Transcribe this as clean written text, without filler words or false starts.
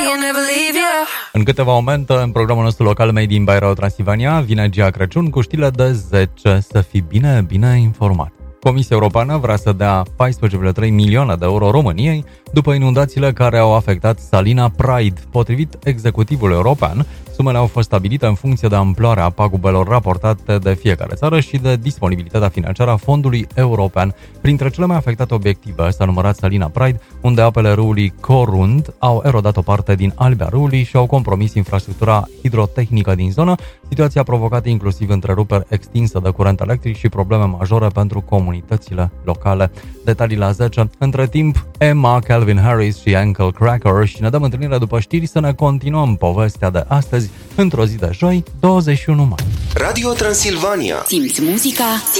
În câteva momente, în programul nostru local Made in by Radio Transilvania, vine Gia Crăciun cu știrile de 10. Să fii bine informat. Comisia Europeană vrea să dea 14,3 milioane de euro României după inundațiile care au afectat Salina Pride. Potrivit executivului european, sumele au fost stabilite în funcție de amploarea pagubelor raportate de fiecare țară și de disponibilitatea financiară a fondului european. Printre cele mai afectate obiective s-a numărat Salina Pride, unde apele râului Corund au erodat o parte din albia râului și au compromis infrastructura hidrotehnică din zonă. Situația a provocat inclusiv întreruperi extinse de curent electric și probleme majore pentru comunitățile locale. Detalii la 10. Între timp, Emma, Calvin Harris și Ankle Cracker și ne dăm întâlnire după știri să ne continuăm povestea de astăzi într-o zi de joi, 21 mai. Radio Transilvania. Simți muzica?